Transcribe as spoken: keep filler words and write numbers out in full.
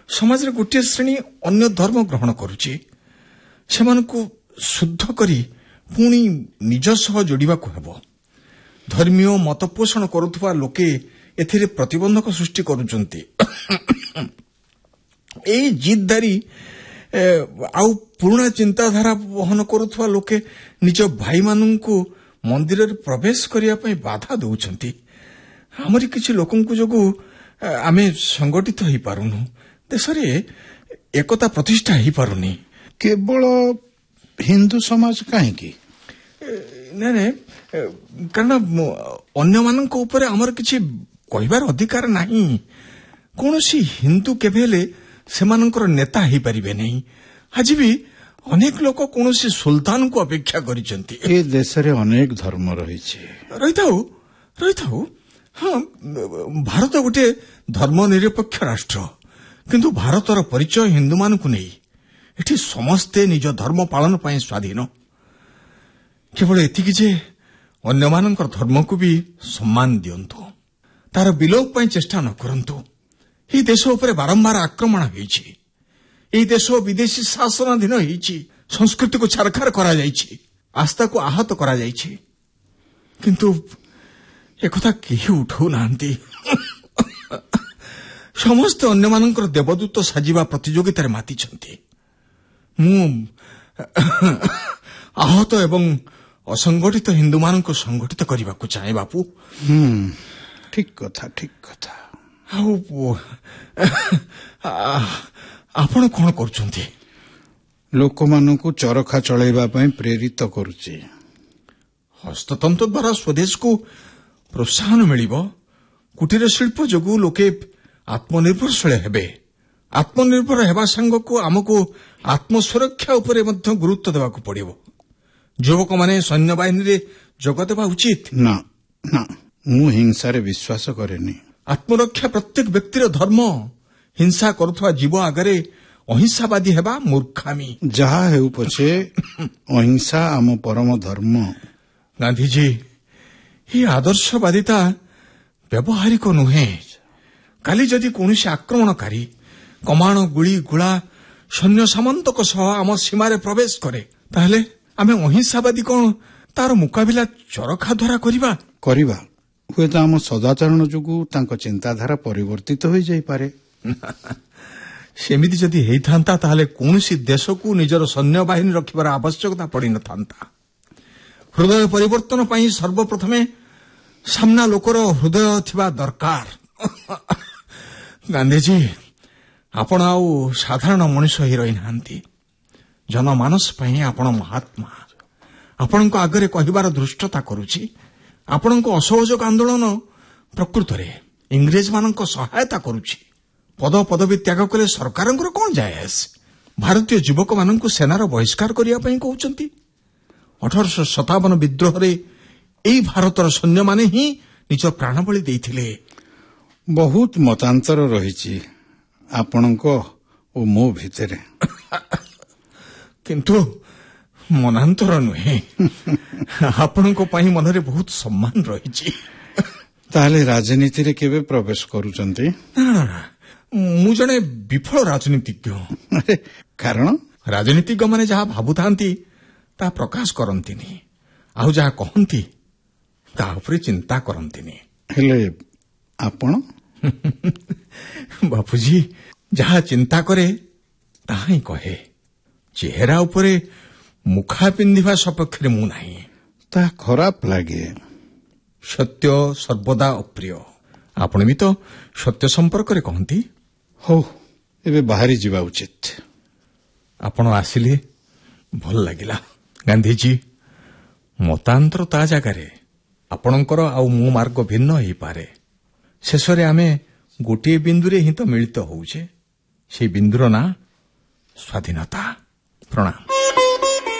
ସମାଜରେ ଗୋଟିଏ ଶ୍ରେଣୀ ଅନ୍ୟ ଧର୍ମ ଗ୍ରହଣ କରୁଛି। ସେମାନଙ୍କୁ ଶୁଦ୍ଧ କରି ପୁଣି ନିଜ ସହ ଯୋଡ଼ିବାକୁ ହେବ। ଧର୍ମୀୟ ମତ ପୋଷଣ କରୁଥିବା ଲୋକେ ଏଥିରେ ପ୍ରତିବନ୍ଧକ ସୃଷ୍ଟି କରୁଛନ୍ତି। ଏହି ଜିଦ୍ଦାରୀ ଆଉ ପୁରୁଣା ଚିନ୍ତାଧାରା ବହନ କରୁଥିବା ଲୋକେ ନିଜ ଭାଇମାନଙ୍କୁ ମନ୍ଦିରରେ ପ୍ରବେଶ କରିବା ପାଇଁ ବାଧା ଦେଉଛନ୍ତି। ଆମରି କିଛି ଲୋକଙ୍କ ଯୋଗୁଁ ଆମେ ସଂଗଠିତ ହୋଇପାରୁନୁ। ଦେଶରେ ଏକତା ପ୍ରତିଷ୍ଠା ହୋଇପାରୁନି। କେବଳ ହିନ୍ଦୁ ସମାଜ କାହିଁକି? ନାଇଁ ନାଇଁ, କାରଣ ଅନ୍ୟମାନଙ୍କ ଉପରେ ଆମର କିଛି କହିବାର ଅଧିକାର ନାହିଁ। କୌଣସି ହିନ୍ଦୁ କେବେ ହେଲେ ସେମାନଙ୍କର ନେତା ହୋଇପାରିବେ ନାହିଁ। ଆଜି ବି ଅନେକ ଲୋକ କୌଣସି ସୁଲତାନଙ୍କୁ ଅପେକ୍ଷା କରିଛନ୍ତି। ଏ ଦେଶରେ ଅନେକ ଧର୍ମ ରହିଛି। ରହିଥାଉ ରହିଥାଉ ହଁ, ଭାରତ ଗୋଟିଏ ଧର୍ମ ନିରପେକ୍ଷ ରାଷ୍ଟ୍ର। କିନ୍ତୁ ଭାରତର ପରିଚୟ ହିନ୍ଦୁମାନଙ୍କୁ ନେଇ। ଏଠି ସମସ୍ତେ ନିଜ ଧର୍ମ ପାଳନ ପାଇଁ ସ୍ୱାଧୀନ। କେବଳ ଏତିକି ଯେ ଅନ୍ୟମାନଙ୍କର ଧର୍ମକୁ ବି ସମ୍ମାନ ଦିଅନ୍ତୁ, ତାର ବିଲୋପ ପାଇଁ ଚେଷ୍ଟା ନ କରନ୍ତୁ। ଏହି ଦେଶ ଉପରେ ବାରମ୍ବାର ଆକ୍ରମଣ ହୋଇଛି। ଏହି ଦେଶ ବିଦେଶୀ ଶାସନାଧୀନ ହୋଇଛି। ସଂସ୍କୃତିକୁ ଛାରଖାର କରାଯାଇଛି, ଆସ୍ଥାକୁ ଆହତ କରାଯାଇଛି। କିନ୍ତୁ ଏକଥା କେହି ଉଠାଉନାହାନ୍ତି। ସମସ୍ତେ ଅନ୍ୟମାନଙ୍କର ଦେବଦୂତ ସାଜିବା ପ୍ରତିଯୋଗିତାରେ ମାତିଛନ୍ତି। ମୁଁ ଆହତ ଏବଂ ଅସଂଗଠିତ ହିନ୍ଦୁମାନଙ୍କୁ ସଂଗଠିତ କରିବାକୁ ଚାହେଁ ବାପୁ। ଠିକ କଥା ଠିକ କଥା। ଆଉ ଆପଣ କଣ କରୁଛନ୍ତି? ଲୋକମାନଙ୍କୁ ଚରଖା ଚଳାଇବା ପାଇଁ ପ୍ରେରିତ କରୁଛି। ହସ୍ତତନ୍ତ ଦ୍ୱାରା ସ୍ୱଦେଶକୁ ପ୍ରୋତ୍ସାହନ ମିଳିବ। କୁଟୀର ଶିଳ୍ପ ଯୋଗୁଁ ଲୋକେ ଆତ୍ମନିର୍ଭରଶୀଳ ହେବେ। ଆତ୍ମନିର୍ଭର ହେବା ସାଙ୍ଗକୁ ଆମକୁ ଆତ୍ମସୁରକ୍ଷା ଉପରେ ମଧ୍ୟ ଗୁରୁତ୍ୱ ଦେବାକୁ ପଡ଼ିବ। ଯୁବକମାନେ ସୈନ୍ୟବାହିନୀରେ ଯୋଗ ଦେବା ଉଚିତ। ନା ନା, ମୁଁ ହିଂସାରେ ବିଶ୍ୱାସ କରେନି। ଆତ୍ମରକ୍ଷା ପ୍ରତ୍ୟେକ ବ୍ୟକ୍ତିର ଧର୍ମ। ହିଂସା କରୁଥିବା ଜୀବ ଆଗରେ ଅହିଂସାବାଦୀ ହେବା ମୂର୍ଖାମୀ। ଯାହା ହେଉ ପଛେ ଅହିଂସା ଆମ ପରମ ଧର୍ମ। ଗାନ୍ଧିଜୀ, ଏହି ଆଦର୍ଶବାଦିତା ବ୍ୟବହାରିକ ନୁହେଁ। କାଲି ଯଦି କୌଣସି ଆକ୍ରମଣକାରୀ କମାଣ ଗୁଳି ଗୁଳା ସୈନ୍ୟ ସାମନ୍ତଙ୍କ ସହ ଆମ ସୀମାରେ ପ୍ରବେଶ କରେ, ତାହେଲେ ଆମେ ଅହିଂସାବାଦୀ କଣ ତାର ମୁକାବିଲା ଚରଖା ଦ୍ୱାରା କରିବା? କରିବା ହୁଏତ ଆମ ସଦାଚରଣ ଯୋଗୁଁ ତାଙ୍କ ଚିନ୍ତାଧାରା ପରିବର୍ତ୍ତିତ ହୋଇଯାଇପାରେ। ସେମିତି ଯଦି ହେଇଥାନ୍ତା ତାହେଲେ କୌଣସି ଦେଶକୁ ନିଜର ସୈନ୍ୟବାହିନୀ ରଖିବାର ଆବଶ୍ୟକତା ପଡ଼ିନଥାନ୍ତା। ହୃଦୟ ପରିବର୍ତ୍ତନ ପାଇଁ ସର୍ବପ୍ରଥମେ ସାମ୍ନା ଲୋକର ହୃଦୟ ଥିବା ଦରକାର। ଗାନ୍ଧିଜୀ, ଆପଣ ଆଉ ସାଧାରଣ ମଣିଷ ହୋଇ ରହିନାହାନ୍ତି। ଜନମାନସ ପାଇଁ ଆପଣ ମହାତ୍ମା। ଆପଣଙ୍କ ଆଗରେ କହିବାର ଧୃଷ୍ଟତା କରୁଛି। ଆପଣଙ୍କ ଅସହଯୋଗ ଆନ୍ଦୋଳନ ପ୍ରକୃତରେ ଇଂରେଜମାନଙ୍କ ସହାୟତା କରୁଛି। ପଦ ପଦବୀ ତ୍ୟାଗ କଲେ ସରକାରଙ୍କର କଣ ଯାଏ ଆସେ? ଭାରତୀୟ ଯୁବକମାନଙ୍କୁ ସେନାର ବହିଷ୍କାର କରିବା ପାଇଁ କହୁଛନ୍ତି। ଅଠରଶହ ସତାବନ ବିଦ୍ରୋହରେ ଏହି ଭାରତର ସୈନ୍ୟମାନେ ହିଁ ନିଜ ପ୍ରାଣବଳି ଦେଇଥିଲେ। ବହୁତ ମତାନ୍ତର ରହିଛି ଆପଣଙ୍କ ଓ ମୋ ଭିତରେ। କିନ୍ତୁ ମନାନ୍ତର ନୁହେଁ। ଆପଣଙ୍କ ପାଇଁ ମନରେ ବହୁତ ସମ୍ମାନ ରହିଛି। ତାହେଲେ ରାଜନୀତିରେ କେବେ ପ୍ରବେଶ କରୁଛନ୍ତି? ନା ନା ନା, ମୁଁ ଜଣେ ବିଫଳ ରାଜନୀତିଜ୍ଞ। କାରଣ ରାଜନୀତିଜ୍ଞମାନେ ଯାହା ଭାବୁଥାନ୍ତି ତାହା ପ୍ରକାଶ କରନ୍ତିନି, ଆଉ ଯାହା କହନ୍ତି ତାହା ଉପରେ ଚିନ୍ତା କରନ୍ତିନି। ହେଲେ ଆପଣ? ବାପୁଜୀ, ଯାହା ଚିନ୍ତା କରେ ତାହା ହିଁ କହେ। ଚେହେରା ଉପରେ ମୁଖା ପିନ୍ଧିବା ସପକ୍ଷରେ ମୁଁ ନାହିଁ। ତାହା ଖରାପ ଲାଗେ। ସତ୍ୟ ସର୍ବଦା ଅପ୍ରିୟ। ଆପଣ ବି ତ ସତ୍ୟ ସମ୍ପର୍କରେ କହନ୍ତି। ହଉ, ଏବେ ବାହାରି ଯିବା ଉଚିତ। ଆପଣ ଆସିଲେ ଭଲ ଲାଗିଲା। ଗାନ୍ଧିଜୀ, ମତାନ୍ତର ତା ଜାଗାରେ ଆପଣଙ୍କର ଆଉ ମୋ ମାର୍ଗ ଭିନ୍ନ ହୋଇପାରେ। ଶେଷରେ ଆମେ ଗୋଟିଏ ବିନ୍ଦୁରେ ହିଁ ତ ମିଳିତ ହେଉଛେ। ସେହି ବିନ୍ଦୁର ନାଁ ସ୍ୱାଧୀନତା। ପ୍ରଣାମ।